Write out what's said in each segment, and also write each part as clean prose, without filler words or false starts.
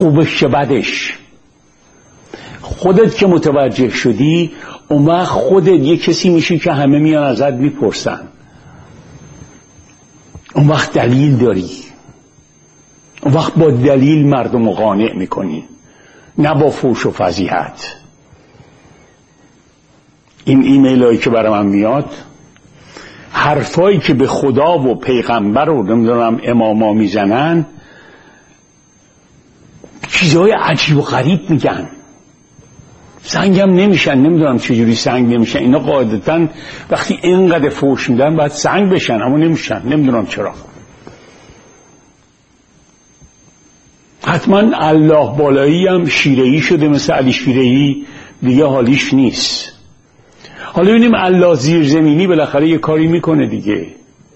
خوبش چه بدش. خودت که متوجه شدی اون وقت خودت یه کسی میشی که همه میان ازت میپرسن، اون وقت دلیل داری، اون وقت با دلیل مردم رو قانع میکنی، نه با فوش و فضیحت. این ایمیل هایی که برای من میاد، حرفایی که به خدا و پیغمبر و نمیدونم اماما میزنن، چیزهای عجیب و غریب میگن. سنگم نمیشن، نمیدونم چجوری سنگ نمیشن. اینا قاعدتا وقتی اینقدر فوش میدن باید سنگ بشن، اما نمیشن، نمیدونم چرا. حتما الله بالایی هم شیره‌ای شده مثل علی شیره‌ای، دیگه حالیش نیست. حالا ببینیم الله زیرزمینی بالاخره یه کاری میکنه دیگه.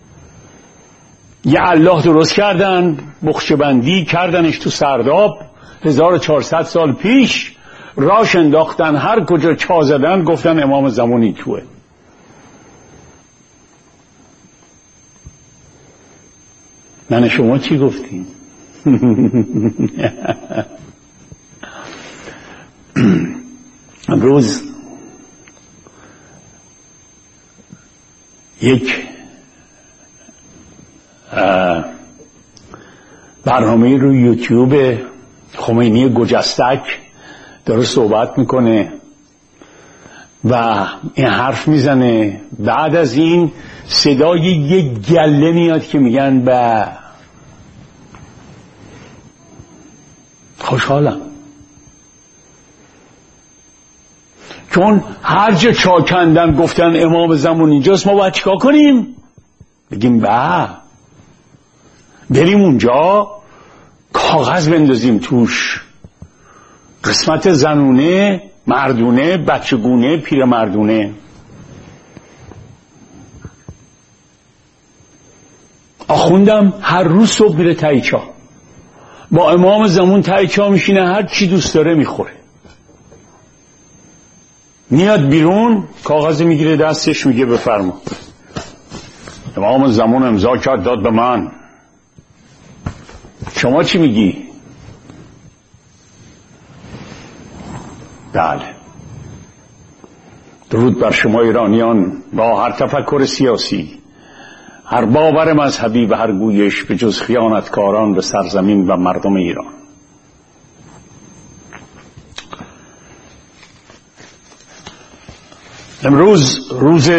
یه الله درست کردن، بخشبندی کردنش تو سرداب 1400 سال پیش، راش انداختن، هر کجا چا زدن گفتن امام زمانی توه. من شما چی گفتیم؟ امروز یک برنامه روی یوتیوب خمینی گجستک داره صحبت میکنه و این حرف میزنه. بعد از این صدای یک گله میاد که میگن به خوشحالم، چون هر جا چا کندن گفتن امام زمان اینجاست، ما باید چیکار کنیم؟ بگیم به، بریم اونجا کاغذ بندازیم توش، قسمت زنونه، مردونه، بچگونه، پیرمردونه. آخوندم هر روز صبح میره ته چا، با امام زمان ته چا میشینه، هر چی دوست داره میخوره. میاد بیرون کاغذ میگیره دستش، میگه بفرما، امام زمان امضا کرد داد به من، شما چی میگی؟ بله. درود بر شما ایرانیان با هر تفکر سیاسی، هر باور مذهبی و هر گویش به جز خیانتکاران به سرزمین و مردم ایران. امروز روز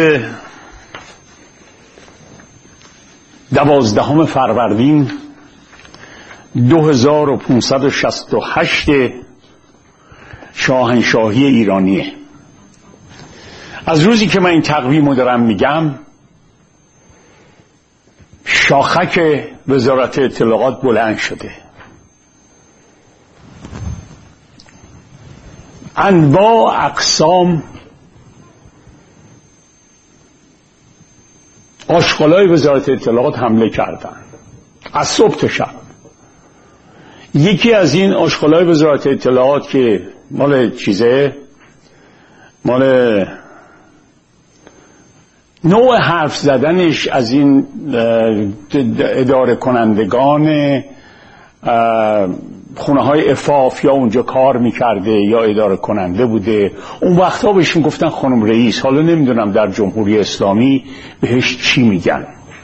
12 فروردین 2568 شاهنشاهی ایرانیه. از روزی که من این تقویمو دارم میگم، شاخک وزارت اطلاعات بلند شده، انواع اقسام آشغالای وزارت اطلاعات حمله کردن از صبح تا شب. یکی از این آشغالای وزارت اطلاعات که مال چیزه، مال نوع حرف زدنش از این اداره کنندگان خونه های عفاف یا اونجا کار میکرده یا اداره کننده بوده، اون وقتا بهش میگفتن خانم رئیس. حالا نمیدونم در جمهوری اسلامی بهش چی میگن.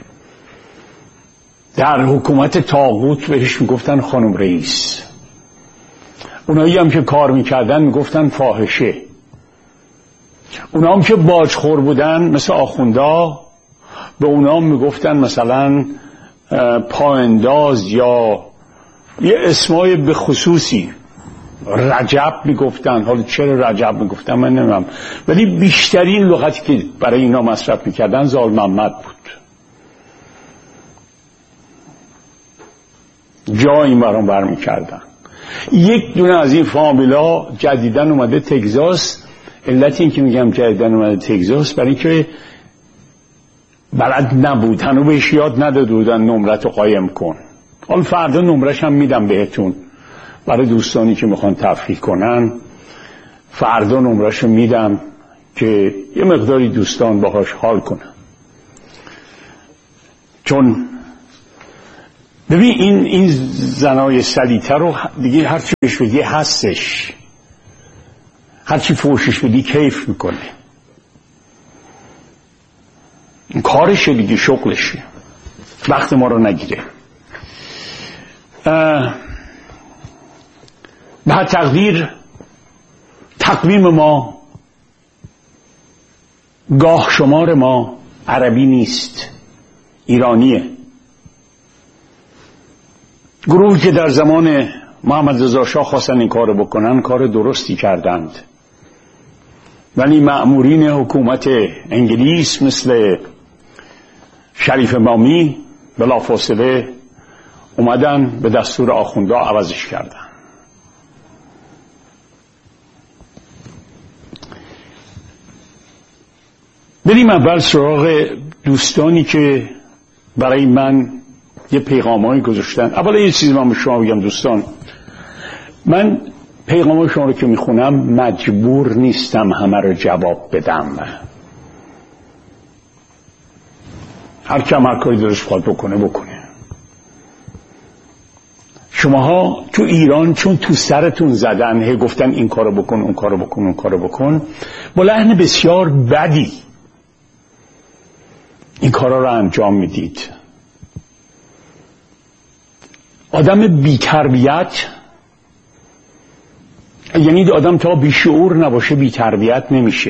در حکومت طاغوت بهش میگفتن خانم رئیس. اونایی هم که کار میکردن میگفتن فاحشه. اونا هم که باجخور بودن مثل آخوندا، به اونا هم میگفتن مثلا پاانداز یا یه اسمای به خصوصی. رجب میگفتن. حالا چرا رجب میگفتن من نمیدونم، ولی بیشترین لغتی که برای اینا مصرف میکردن زال محمد بود. جا این برام برمیکردن. یک دونه از این فامیلا جدیدن اومده تگزاس. علت این که میگم جدیدن اومده تگزاس برای اینکه بلد نبود، هنو بهش یاد نداده بودن نمرت رو قایم کن. حالا فردا نمرش هم میدم بهتون برای دوستانی که میخوان تفریح کنن. فردا نمرش رو میدم که یه مقداری دوستان باهاش حال کنن، چون ببین این زنای سلیطه رو دیگه هرچی بهش بگی هستش، هرچی فوشش بدی کیف میکنه، کارشه دیگه، شغلشه، وقت ما رو نگیره. به هر تقدیر تقویم ما، گاه شمار ما عربی نیست، ایرانیه. گروهی که در زمان محمد رضا شاه خواستن این کار بکنن کار درستی کردند، ولی مأمورین حکومت انگلیس مثل شریف امامی بلافاصله اومدن به دستور آخوندا عوضش کردن. بریم اول سراغ دوستانی که برای من یه پیغامایی گذاشتن. اولا یه چیزی من به شما بگم دوستان، من پیغامای شما رو که میخونم مجبور نیستم همه رو جواب بدم، هر کم هر کاری دلش خواهد بکنه. شماها تو ایران چون تو سرتون زدن، هی گفتن این کارو بکن، اون کارو بکن، اون کارو بکن، با لحن بسیار بدی این کارا رو انجام میدید. آدم بی‌تربیت، یعنی آدم تا بیشعور نباشه بی‌تربیت نمیشه.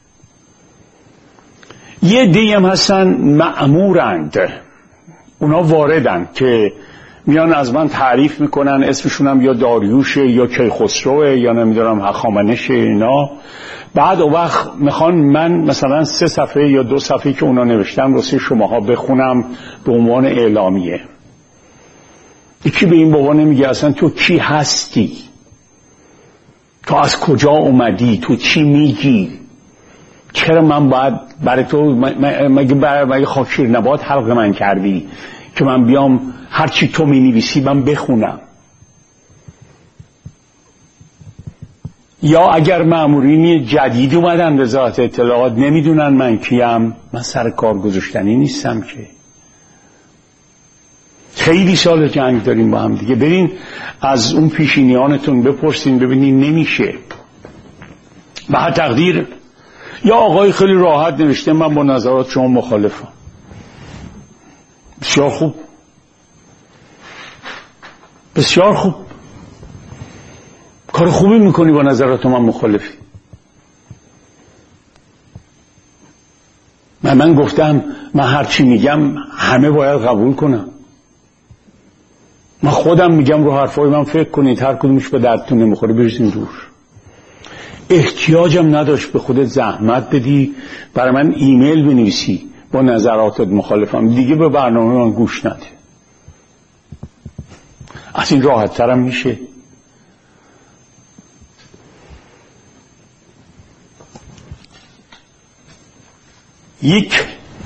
یه عده‌ای هم هستن مأمورند، اونا واردن که میان از من تعریف میکنن، اسمشون هم یا داریوشه یا کیخسروه یا نمیدونم هخامنشه اینا. بعد او وقت میخوان من مثلا 3 صفحه یا 2 صفحه که اونا نوشتن واسه شماها بخونم به عنوان اعلامیه. یکی به این بابا نمیگه اصلا تو کی هستی، تو از کجا اومدی، تو چی میگی، چرا من باید برای تو مگه خاکشیر نبات حلق من کردی که من بیام هرچی تو مینویسی من بخونم؟ یا اگر مامورین جدید اومدن وزارت اطلاعات نمیدونن من کیم، من سر کار گذاشتنی نیستم که. خیلی سال جنگ داریم با هم دیگه، برین از اون پیشینیانتون بپرسین ببینین نمیشه. به هر تقدیر یا آقای خیلی راحت نوشته من با نظرات شما مخالفم. بسیار خوب، بسیار خوب، کار خوبی میکنی، با نظرات من مخالفی. من گفتم من هرچی میگم همه باید قبول کنم. من خودم میگم رو حرفای من فکر کنید، هر کدومش به دردتون نمیخوره بریزین دور. احتیاجم نداشت به خودت زحمت بدی برای من ایمیل بنویسی با نظراتت مخالفم، دیگه به برنامه من گوش نده. از این راحت ترم میشه. یک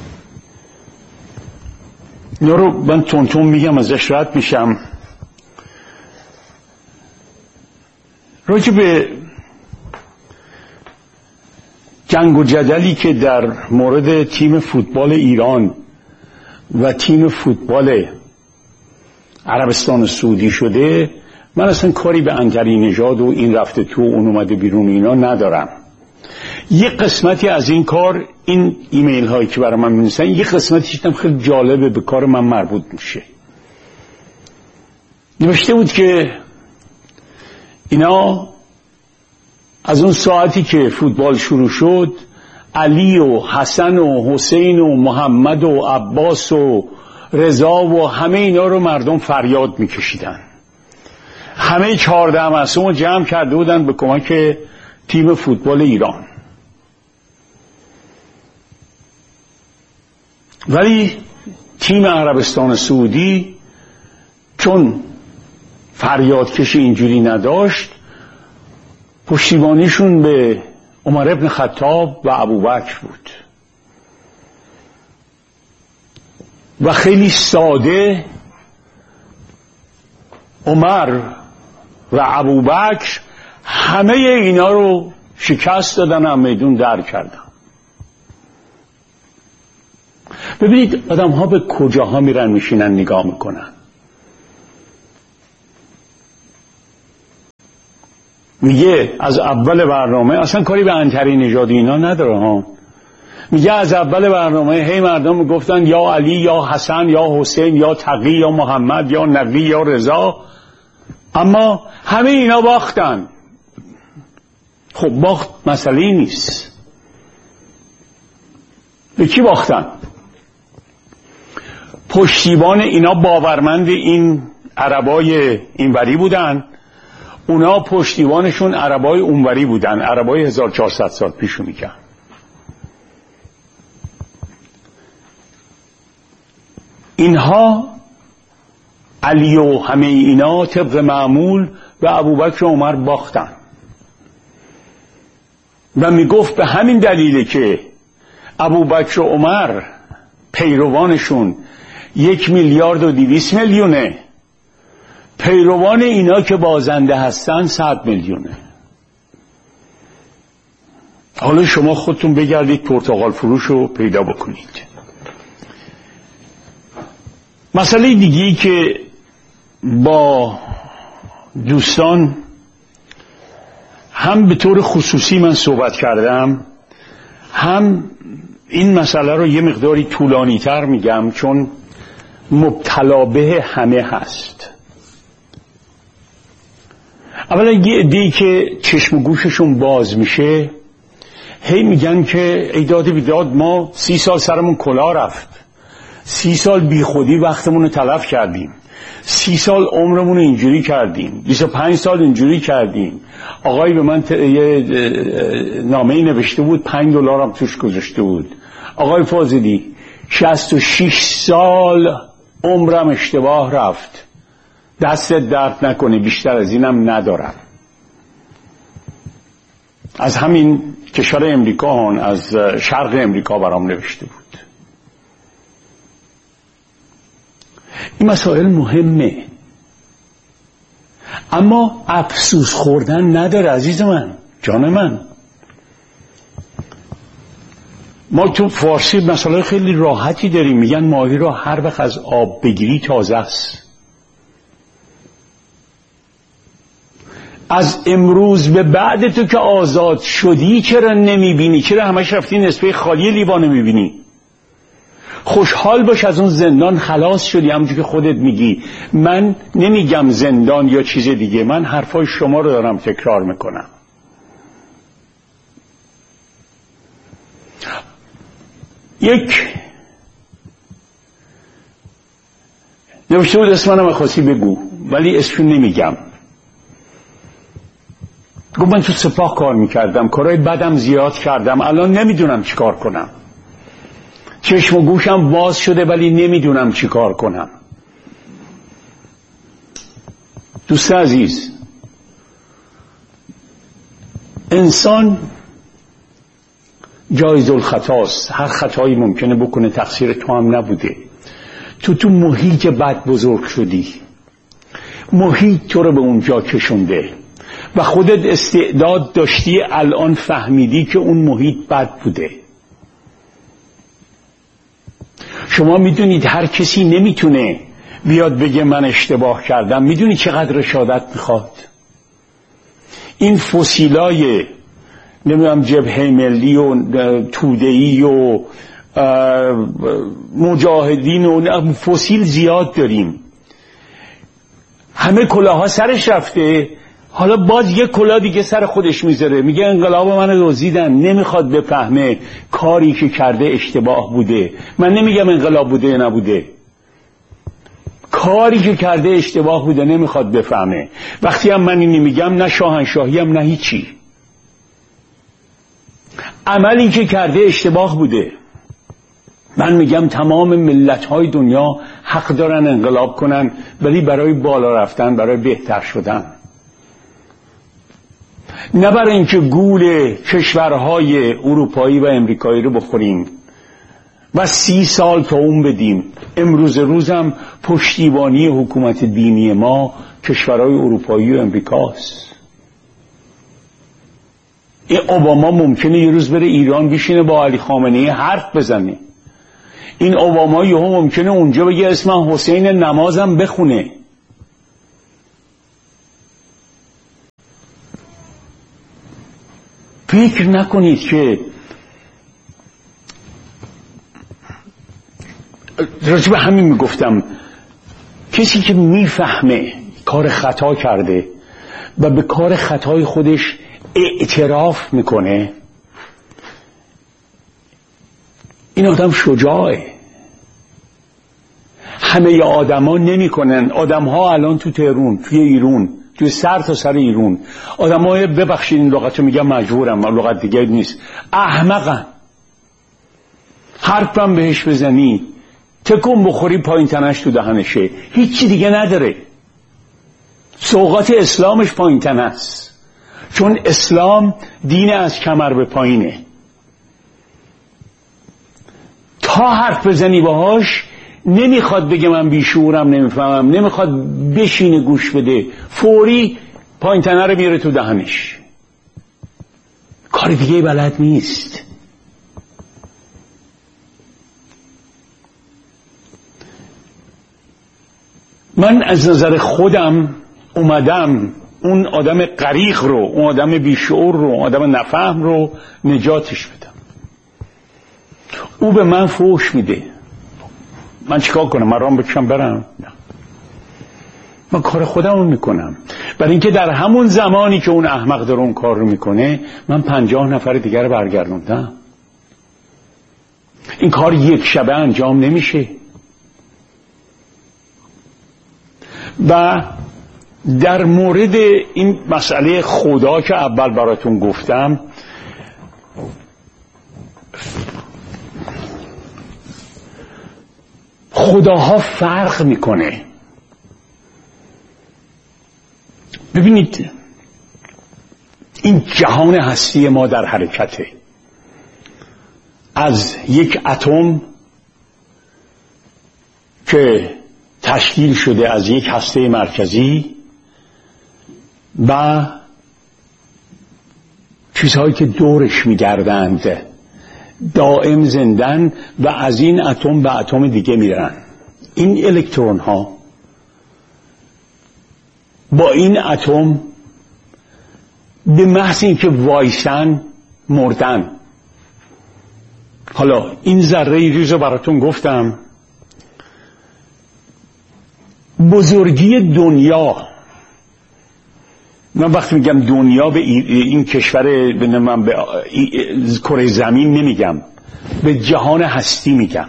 اینا رو من تون میگم ازش رد میشم. راجع به جنگ و جدلی که در مورد تیم فوتبال ایران و تیم فوتبال عربستان سعودی شده، من اصلا کاری به عنتری نژاد و این رفته تو اون اومده بیرون اینا ندارم. یه قسمتی از این کار، این ایمیل هایی که برای من می‌نویسن، یه قسمتیش هم خیلی جالبه، به کار من مربوط میشه. نوشته بود که اینا از اون ساعتی که فوتبال شروع شد، علی و حسن و حسین و محمد و عباس و رضا و همه اینا رو مردم فریاد میکشیدن. همه 14 معصوم جمع کرده بودن به کمک تیم فوتبال ایران. ولی تیم عربستان سعودی چون فریادکشی اینجوری نداشت، پشتیبانیشون به عمر ابن خطاب و ابوبکر بود و خیلی ساده عمر و ابوبکر همه اینا رو شکست دادن و میدون در کردن. ببینید آدم ها به کجاها میرن میشینن نگاه میکنن. میگه از اول برنامه، اصلا کاری به عنتری نژادی اینا نداره ها، میگه از اول برنامه هی مردم میگفتن یا علی یا حسن یا حسین یا تقی یا محمد یا نقی یا رضا، اما همه اینا باختن. خب باخت مسئله نیست. به کی باختن؟ پشتیبان اینا باورمند این عربای اینوری بودن، اونا پشتیبانشون عربای اونوری بودن، عربای 1400 سال پیشو میگن. اینها علی و همه اینا طبق معمول به ابوبکر و عمر باختن و میگفت به همین دلیله که ابوبکر و عمر پیروانشون 1,200,000,000، پیروان اینا که بازنده هستن 100,000,000. حالا شما خودتون بگردید پرتقال فروش رو پیدا بکنید. مسئله دیگه‌ای که با دوستان هم به طور خصوصی من صحبت کردم، هم این مسئله رو یه مقداری طولانی تر میگم چون مبتلا به همه هست. اولا یه عده‌ای که چشم و گوششون باز میشه هی میگن که ای داد بیداد، ما 30 سال سرمون کلا رفت، 30 سال بی خودی وقتمون رو تلف کردیم، 30 سال عمرمون رو اینجوری کردیم، 25 سال اینجوری کردیم. آقای به من یه نامه‌ای نوشته بود، $5 هم توش گذاشته بود، آقای فاضلی 66 سال عمرم اشتباه رفت، دستت درد نکنه، بیشتر از اینم ندارم. از همین کشور امریکا، از شرق امریکا برام نوشته بود. این مسائل مهمه، اما افسوس خوردن نداره عزیز من، جان من. ما تو فارسی مسئله خیلی راحتی داریم، میگن ماهی را هر وقت از آب بگیری تازه است. از امروز به بعد تو که آزاد شدی چرا نمیبینی؟ چرا همش رفتی نصفه خالی لیوان میبینی؟ خوشحال باش از اون زندان خلاص شدی. همونجور که خودت میگی، من نمیگم زندان یا چیز دیگه، من حرفای شما رو دارم تکرار میکنم. یک نوشته بود اسم منم خاصی بگو ولی اسمشون نمیگم، گفت من تو سپاه کار میکردم، کارهای بدم زیاد کردم، الان نمیدونم چی کار کنم، چشم و گوشم باز شده ولی نمیدونم چی کار کنم. دوست عزیز، انسان جایز الخطاست، هر خطایی ممکنه بکنه، تقصیر تو هم نبوده. تو محیط بد بزرگ شدی، محیط تو رو به اونجا کشونده و خودت استعداد داشتی، الان فهمیدی که اون محیط بد بوده. شما میدونید هر کسی نمیتونه بیاد بگه من اشتباه کردم. میدونی چقدر رشادت میخواد؟ این فسیلای نمیدونم جبهه ملی و توده‌ای و مجاهدین و فسیل زیاد داریم، همه کلاها سرش رفته، حالا باز یک کلاه دیگه سر خودش میذاره، میگه انقلاب منو دزدیدن. نمیخواد بفهمه کاری که کرده اشتباه بوده. من نمیگم انقلاب بوده یا نبوده، کاری که کرده اشتباه بوده، نمیخواد بفهمه. وقتی هم من اینی میگم، نه شاهنشاهی هم نه هیچی، عملی که کرده اشتباه بوده. من میگم تمام ملت‌های دنیا حق دارن انقلاب کنن، ولی برای بالا رفتن، برای بهتر شدن، نه برای اینکه گول کشورهای اروپایی و امریکایی رو بخوریم و 30 سال تا اون بدیم. امروز روزم پشتیبانی حکومت دینی ما کشورهای اروپایی و امریکاست. این اوباما ممکنه یه روز بره ایران بشینه با علی خامنه‌ای حرف بزنه. این اوباما یهو ممکنه اونجا بگه اسم حسین نمازم بخونه. فکر نکنید که راجع به همین میگفتم، کسی که میفهمه کار خطا کرده و به کار خطای خودش اعتراف میکنه، این آدم شجاعه. همه آدما نمیکنن. آدم‌ها الان تو تهران، توی ایران، توی سر تا سر ایران، آدم‌های، ببخشید این لغتو میگم، مجبورم، لغت دیگه نیست، احمقن. حرفم بهش بزنی تکون بخوری پایین تنش تو دهنشه، هیچی دیگه نداره. سوغات اسلامش پایین تن است، چون اسلام دین از کمر به پایینه. تا حرف بزنی باهاش نمیخواد بگه من بیشعورم نمیفهمم، نمیخواد بشینه گوش بده، فوری پایین تنه رو میاره تو دهنش. کار دیگه بلد نیست. من از نظر خودم اومدم اون آدم غریق رو، اون آدم بیشعور رو، اون آدم نفهم رو نجاتش بدم. او به من فحش میده، من چیکار کنم؟ من رام بکشم برم؟ نه، من کار خودم رو میکنم. برای اینکه در همون زمانی که اون احمق داره اون کار رو میکنه، من 50 نفر دیگر رو برگردوندم. این کار یک شبه انجام نمیشه. و در مورد این مسئله خدا که اول براتون گفتم، خداها فرق میکنه. ببینید این جهان هستی ما در حرکته. از یک اتم که تشکیل شده از یک هسته مرکزی و چیزهایی که دورش میگردند، دائم زندن و از این اتم به اتم دیگه میرن. این الکترون ها با این اتم به محض اینکه وایسن مردن. حالا این ذره ریز رو براتون گفتم. بزرگی دنیا، من وقتی میگم دنیا به این کشور، من به کره زمین نمیگم، به جهان هستی میگم.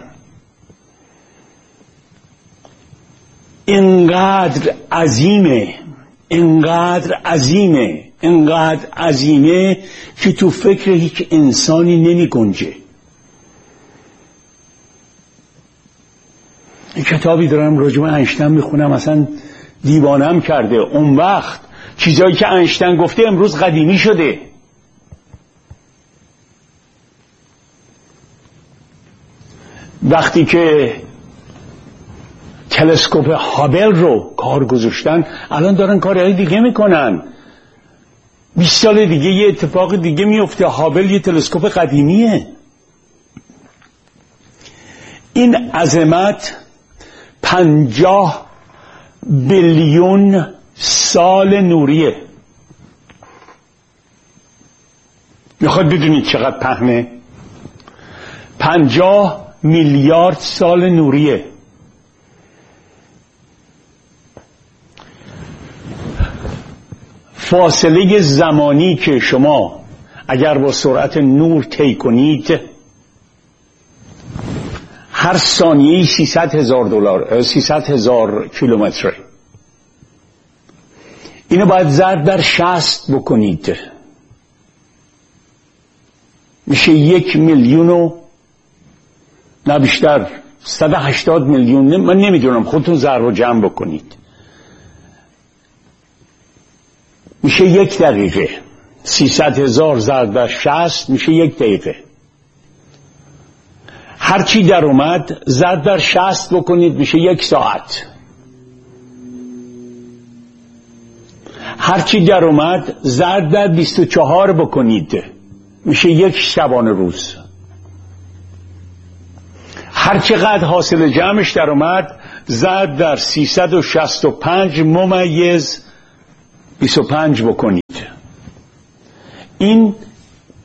اینقدر عظیمه، اینقدر عظیمه، اینقدر عظیمه که تو فکر هیچ انسانی نمی گنجه. این کتابی دارم راجع به اینشتین میخونم، اصلا دیوانم کرده. اون وقت چیزایی که اینشتین گفته امروز قدیمی شده. وقتی که تلسکوپ هابل رو کار گذاشتن، الان دارن کارهای دیگه میکنن. 20 سال دیگه یه اتفاق دیگه میفته. هابل یه تلسکوپ قدیمیه. این عظمت 50 بیلیون سال نوریه. میخواد بدونید چقدر پهنه؟ 50 میلیارد سال نوریه. فاصله زمانی که شما اگر با سرعت نور طی کنید، هر ثانیه 300,000 کیلومتره. اینو باید ضرب در 60 بکنید، میشه 1 میلیون و نه بیشتر 180 میلیون، من نمیدونم، خودتون ضرب و جمع بکنید. میشه 1 دقیقه. 300,000 ضرب در 60 میشه 1 دقیقه. هرچی در اومد ضرب در 60 بکنید میشه 1 ساعت. هرچی در اومد ضرب در 24 بکنید میشه 1 شبانه روز. هرچقدر حاصل جمعش در اومد ضرب در 365 ممیز 25 بکنید. این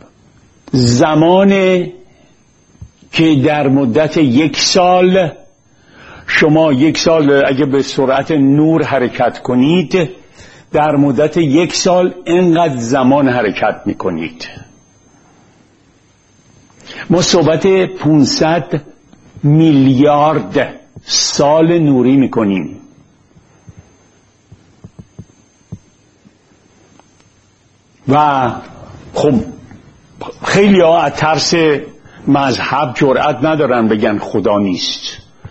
زمان که در مدت 1 سال، شما 1 سال اگه به سرعت نور حرکت کنید، در مدت 1 سال اینقدر زمان حرکت میکنید. ما صحبت 500 میلیارد سال نوری میکنیم. و خب خیلی ها از ترس مذهب جرأت ندارن بگن خدا نیست.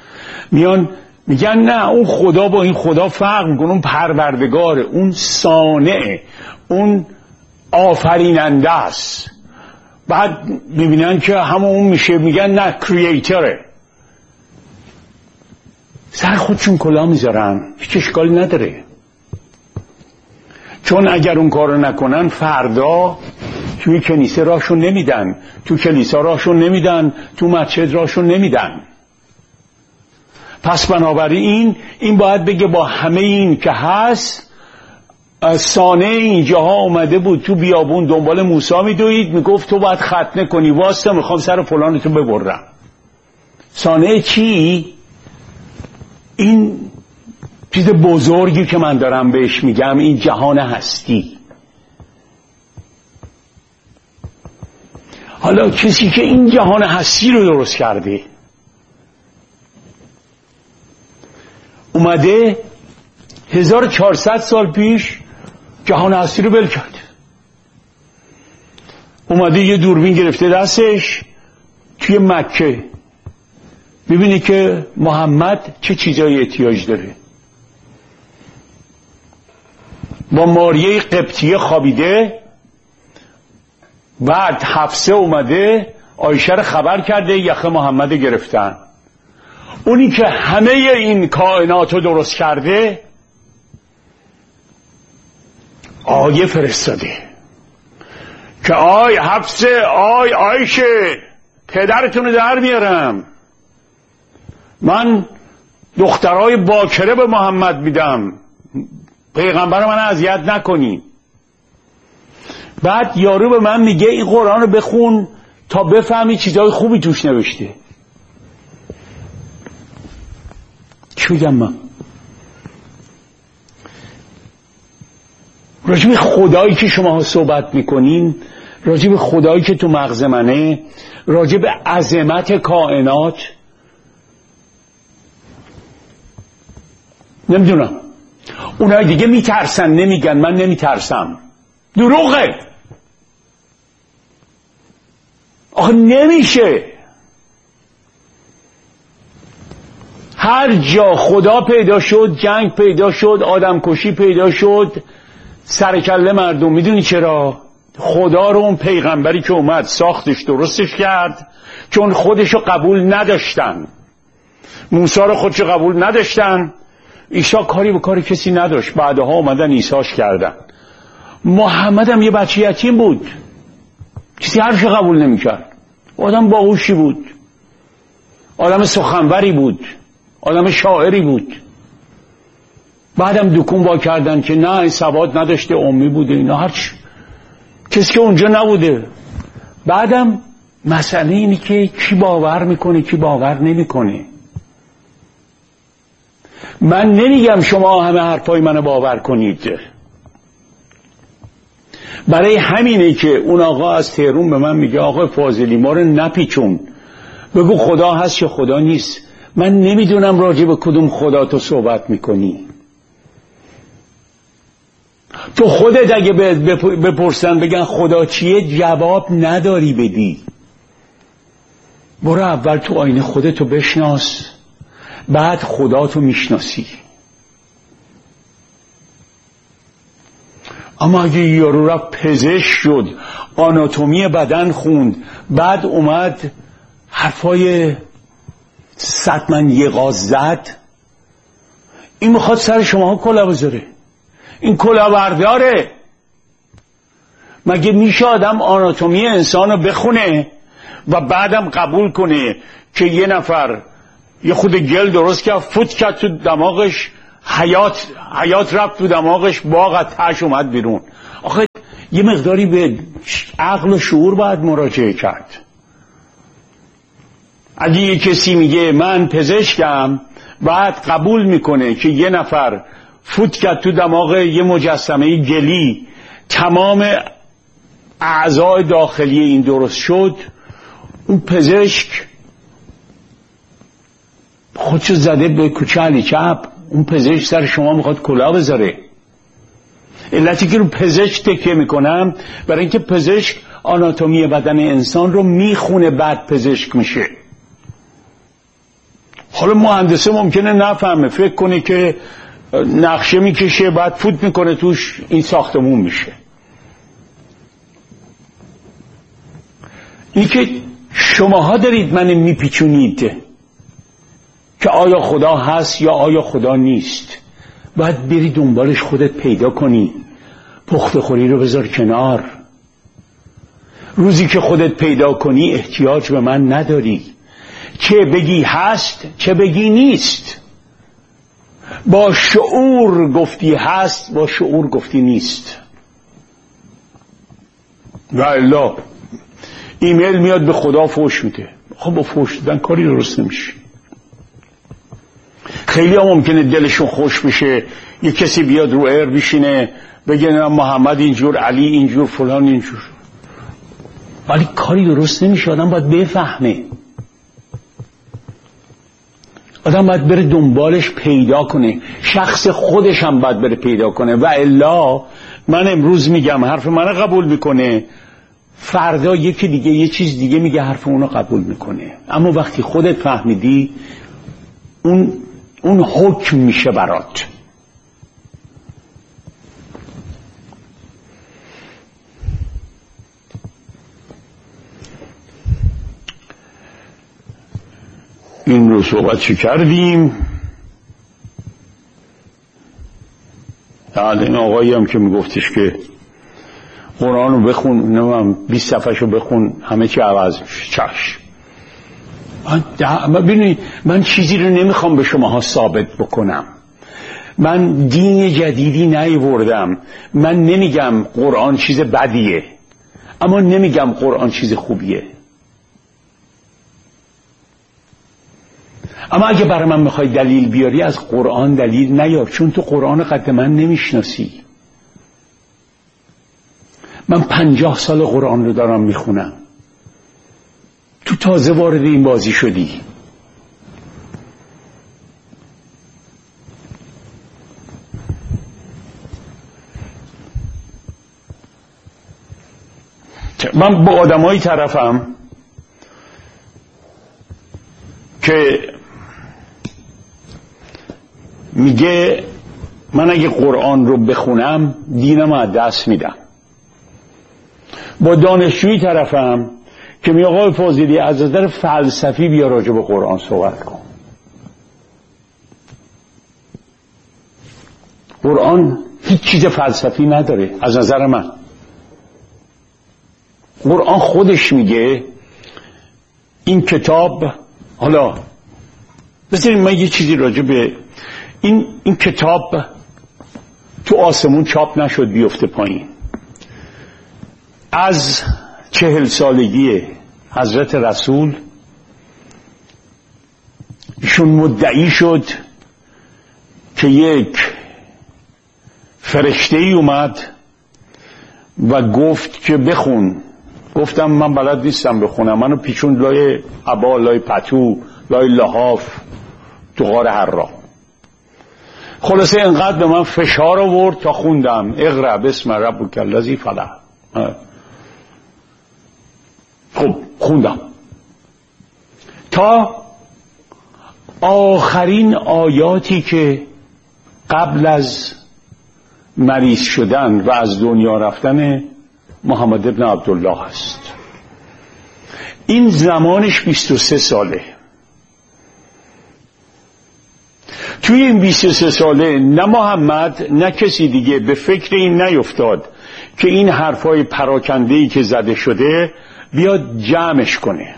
میگن نه، اون خدا با این خدا فرق میکنه، اون پروردگاره، اون صانعه، اون آفریننده است. بعد میبینن که همون میشه، میگن نه، کریئتره. سر خودشون کلاه میذارن، هیچ اشکالی نداره. چون اگر اون کارو نکنن فردا توی کنیسه راشون نمیدن، تو کلیسا راشون نمیدن، تو مسجد راشون نمیدن. پس بنابراین این باید بگه با همه این که هست، صانع اینجاها اومده بود تو بیابون دنبال موسی میدوید، میگفت تو باید ختنه کنی، واسه میخوام سر فلانتو ببرم. صانع چی؟ این چیز بزرگی که من دارم بهش میگم، این جهان هستی. حالا کسی که این جهان هستی رو درست کرده اومده 1400 سال پیش جهان هستی رو ول کرد. اومده یه دوربین گرفته دستش توی مکه ببینی که محمد چه چیزایی احتیاج داره. با ماریه قبطیه خوابیده، بعد حفصه اومده عایشه رو خبر کرده یخ محمد گرفتن. اونی که همه این کائنات رو درست کرده آیه فرستاده که آی حفصه، آی عایشه، پدرتون رو در میارم، من دخترای باکره به محمد میدم، پیغمبر من اذیت نکنی. بعد یارو به من میگه این قرآن رو بخون تا بفهمی چیزای خوبی توش نوشته. چی بگم من؟ راجب خدایی که شما صحبت میکنین، راجب خدایی که تو مغز منه، راجب عظمت کائنات، نمیدونم. اونای دیگه میترسن، نمیگن من نمیترسم. دروغه. آخه نمیشه. هر جا خدا پیدا شد جنگ پیدا شد، آدم کشی پیدا شد، سرکله مردم. میدونی چرا؟ خدا رو اون پیغمبری که اومد ساختش درستش کرد، چون خودشو قبول نداشتن. موسی رو خودشو قبول نداشتن، عیسی کاری به کار کسی نداشت، بعدها اومدن عیساش کردن. محمد هم یه بچه یتیم بود، کسی حرفش قبول نمیکرد. آدم باهوشی بود، آدم سخنوری بود، آدم شاعری بود. بعدم دکون با کردن که نه سواد نداشته، امی بوده، اینا هرچی، کسی که اونجا نبوده. بعدم مسئله اینه که کی باور میکنه کی باور نمیکنه. من نمیگم شما همه حرفای منو باور کنید. برای همینه که اون آقا از تهران به من میگه آقا فاضلی ما رو نپیچون، بگو خدا هست یا خدا نیست. من نمیدونم راجع به کدوم خدا تو صحبت میکنی. تو خودت اگه بپرسن بگن خدا چیه، جواب نداری بدی. برو اول تو آینه خودتو بشناس، بعد خدا تو میشناسی. اما اگه یارو را پزشک شد، آناتومی بدن خوند، بعد اومد حرفای صدمن یقاز زد، این میخواد سر شما کلا بذاره. این کلا برداره. مگه میشه آدم آناتومی انسان رو بخونه و بعدم قبول کنه که یه نفر یه خود گل درست کرد، فوت کرد تو دماغش، حیات رفت تو دماغش، باغ از تهش اومد بیرون. آخه یه مقداری به عقل و شعور باید مراجعه کرد. اگه یه کسی میگه من پزشکم، بعد قبول میکنه که یه نفر فوت کرد تو دماغ یه مجسمه گلی، تمام اعضای داخلی این درست شد، اون پزشک خودشو زده به کوچه علی چپ. اون پزشک سر شما میخواد کلاه بذاره. علتی که رو پزشک تکیه میکنم برای اینکه پزشک آناتومی بدن انسان رو میخونه، بعد پزشک میشه. حالا مهندسه ممکنه نفهمه، فکر کنه که نقشه میکشه بعد فوت میکنه توش، این ساختمون میشه. این که شماها دارید من میپیچونید که آیا خدا هست یا آیا خدا نیست. باید بری دنبالش، خودت پیدا کنی. پخت خوری رو بذار کنار. روزی که خودت پیدا کنی احتیاج به من نداری. چه بگی هست چه بگی نیست. با شعور گفتی هست، با شعور گفتی نیست. و الا ایمیل میاد به خدا فوش میده. خب با فوش دادن کاری درست نمیشه. خیلی ها ممکنه دلشون خوش بشه یه کسی بیاد رو ایر بشینه بگه محمد اینجور، علی اینجور، فلان اینجور، ولی کاری درست نمیشه. آدم باید بفهمه، آدم باید بره دنبالش پیدا کنه، شخص خودش هم باید بره پیدا کنه. و الا من امروز میگم حرف منو قبول میکنه، فردا یکی دیگه یه چیز دیگه میگه حرف اونو قبول میکنه. اما وقتی خودت فهمیدی اون حکم میشه برات. این رو صحبت چی کردیم؟ این آقایی هم که میگفتش که قرآن رو بخون، نمیم 20 صفحه رو بخون همه چی عوض میشه. چشم. ببینید من چیزی رو نمیخوام به شماها ثابت بکنم. من دین جدیدی نیاوردم. من نمیگم قرآن چیز بدیه، اما نمیگم قرآن چیز خوبیه. اما اگه برای من میخوای دلیل بیاری، از قرآن دلیل نیار، چون تو قرآن قد من نمیشناسی. من 50 سال قرآن رو دارم میخونم، تو تازه وارد این بازی شدی. من با آدمایی طرفم که میگه من اگه قرآن رو بخونم دینم از دست میدم. با دانشجویی طرفم که میگه آقای فاضلی از نظر فلسفی بیا راجع به قرآن صحبت کن. قرآن هیچ چیز فلسفی نداره از نظر من. قرآن خودش میگه این کتاب، حالا بذارید من یه چیزی راجع به این کتاب تو آسمون چاپ نشد بیفته پایین. از 40 سالگی حضرت رسول ایشون مدعی شد که یک فرشته‌ای اومد و گفت که بخون. گفتم من بلد نیستم بخونم. منو پیچون لای عبا، لای پتو، لای لحاف تو غار حرا. خلاصه اینقدر به من فشار آورد تا خوندم اقرأ بسم ربک الذی فلق. خب خوندم تا آخرین آیاتی که قبل از مریض شدن و از دنیا رفتن محمد ابن عبدالله هست. این زمانش 23 ساله. توی این 23 ساله نه محمد نه کسی دیگه به فکر این نیفتاد که این حرفای پراکنده‌ای که زده شده بیاد جمعش کنه.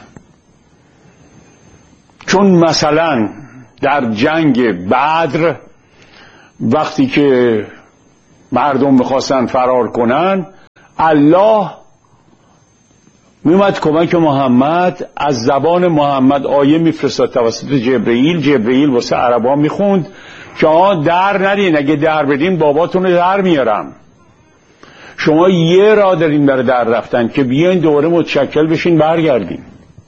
چون مثلا در جنگ بدر وقتی که مردم میخواستن فرار کنن، الله میومد کمک محمد، از زبان محمد آیه میفرستاد توسط جبرئیل واسه عربا میخوند که در ندین، اگه در بدین باباتون رو در میارم. شما یه راه دارین برای در رفتن که بیاین دوباره متشکل بشین برگردین.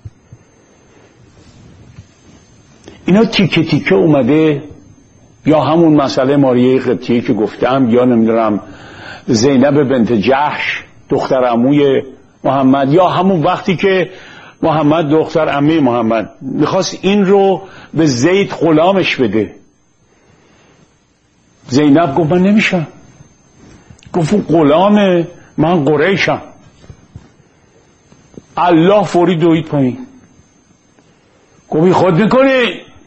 اینا تیکه تیکه اومده، یا همون مسئله ماریه قبطیه که گفتم، یا نمیدونم زینب بنت جحش دختر عموی محمد، یا همون وقتی که محمد دختر عمه محمد میخواست این رو به زید غلامش بده. زینب گفت من نمیشم، گفت غلام من قریشم. الله فوری دوید پایین، گفت خود میکنی.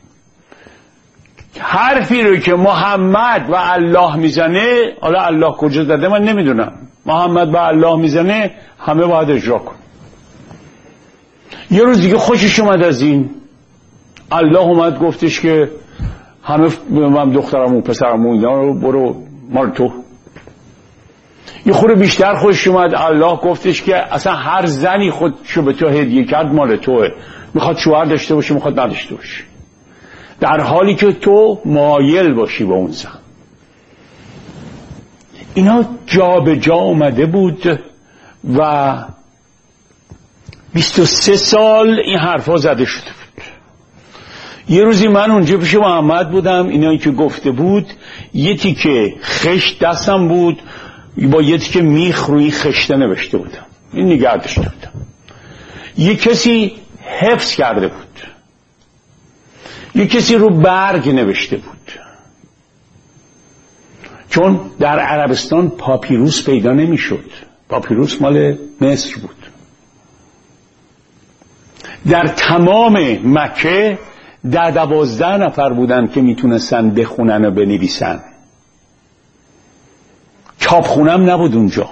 حرفی رو که محمد و الله میزنه، حالا الله کجا زده من نمیدونم، محمد و الله میزنه همه باید اجرا کن. یه روز دیگه خوشش اومد از این، الله اومد گفتش که همه من دخترمون پسرمون اینا رو برو مال تو. یه خورده بیشتر خوشش اومد، الله گفتش که اصلا هر زنی خودشو به تو هدیه کرد مال توه، میخواد شوهر داشته باشه میخواد نداشته باشه، در حالی که تو مایل باشی به اون زن. اینا جا به جا اومده بود و 23 سال این حرفا زده شده بود. یه روزی من اونجا پیش محمد بودم، اینایی که گفته بود، یه تیکه خشت دستم بود، با یه تیکه میخ روی خشته نوشته بودم، این نگه داشته بودم. یه کسی حفظ کرده بود، یه کسی رو برگ نوشته بود، چون در عربستان پاپیروس پیدا نمیشد، پاپیروس مال مصر بود. در تمام مکه 12 نفر بودن که میتونستن بخونن و بنویسن، چاپخونم نبود اونجا.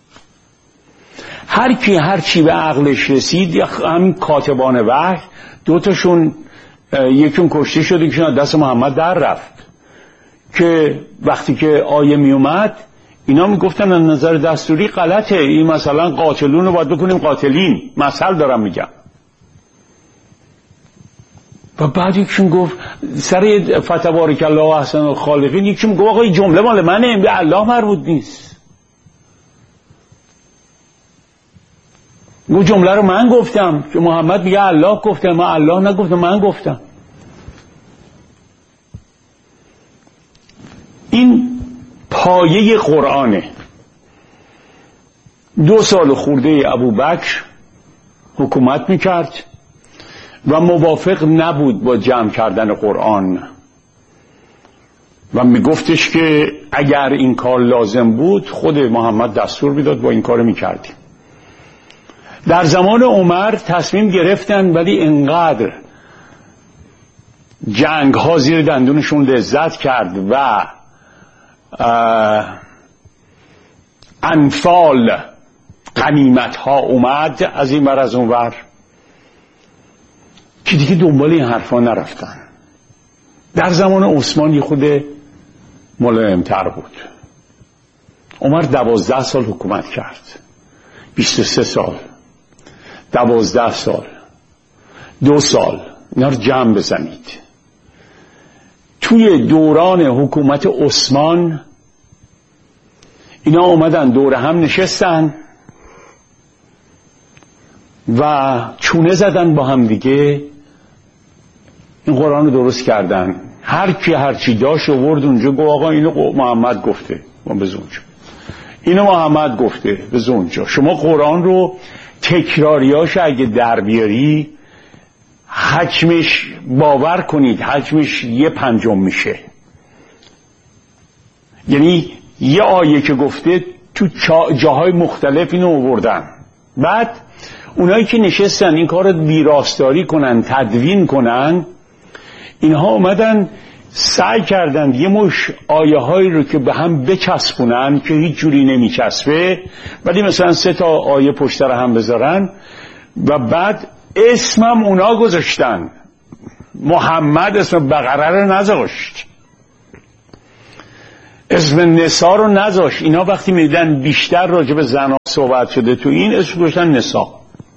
هر چی به عقلش رسید، یا همین کاتبان وحی، دوتاشون یکیون کشته شد، یکیون دست محمد در رفت، که وقتی که آیه می اومد اینا میگفتن از نظر دستوری غلطه، این مثلا قاتلون رو باید بکنیم قاتلین، مثل دارم میگم. و بعد یکیون گفت سر فتبارک الله و احسن الخالقین، یکیون گفت آقا این جمله مال منه، به الله مربوط نیست. اون جمله رو من گفتم که محمد میگه الله گفته، من الله نگفتم، من گفتم. این پایه قرآنه. 2 سال خورده ابوبکر حکومت میکرد و موافق نبود با جمع کردن قرآن و میگفتش که اگر این کار لازم بود خود محمد دستور میداد با این کار میکردیم. در زمان عمر تصمیم گرفتن، ولی انقدر جنگ ها زیر دندونشون لذت کرد و انفال غنیمت ها اومد از این ور از اون ور، که دیگه دنبال این حرفا نرفتن. در زمان عثمان یه خود ملایم‌تر بود. عمر 12 سال حکومت کرد، 23 سال، 12 سال، 2 سال، اینا رو جمع بزنید. توی دوران حکومت عثمان اینا اومدن دور هم نشستن و چونه زدن با هم دیگه، این قرآن رو درست کردن. هر کی هر چی داشت آورد اونجا، گفت آقا اینو محمد گفته، ما بذار اونجا، اینو محمد گفته، بذار اونجا. شما قرآن رو تکراریاش اگه در بیاری، حجمش باور کنید حجمش 1/5 میشه. یعنی یه آیه که گفته تو جاهای مختلف اینو آوردن. بعد اونایی که نشستن این کار رو ویراستاری کنن، تدوین کنن، اینها اومدن سعی کردن یه مش آیه هایی رو که به هم بچسبونن که هیچ جوری نمیچسبه، ولی مثلا 3 تا آیه پشت سر هم بذارن و بعد اسمم اونا گذاشتن. محمد اسم بقره رو نذاشت. اسم نسا رو نذاشت. اینا وقتی میدن بیشتر راجع به زنها صحبت شده تو این اسم گذاشتن نسا.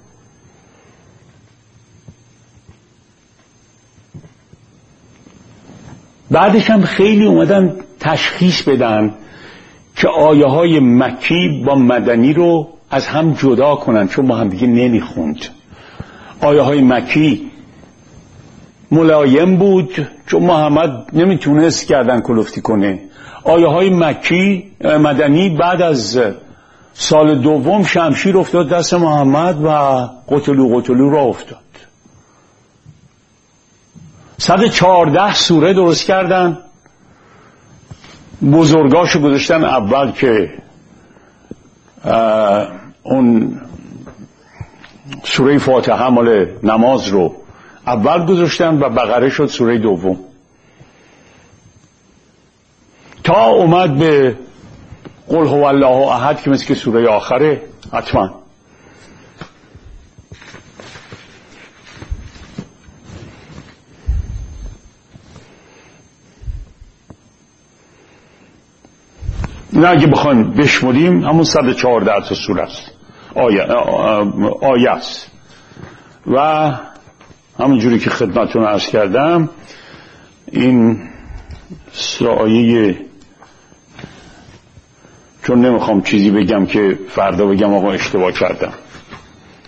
بعدش هم خیلی اومدن تشخیص بدن که آیه های مکی با مدنی رو از هم جدا کنن، چون با هم دیگه نمیخوند. آیه های مکی ملایم بود چون محمد نمیتونست گردن کلفتی کنه. آیه های مدنی بعد از سال دوم شمشیر افتاد دست محمد و قتلو را افتاد. 114 سوره درست کردن، بزرگاشو گذاشتن اول که اون سوره فاتحه مال نماز رو اول گذاشتن و بقره شد سوره دوم، تا اومد به قل هو الله احد که مثل که سوره آخره. حتما نه اگه بخوایم بشمریم همون 114 تا سوره است، آیه است. و همون جوری که خدمتتون عرض کردم این آیه، چون نمیخوام چیزی بگم که فردا بگم آقا اشتباه کردم،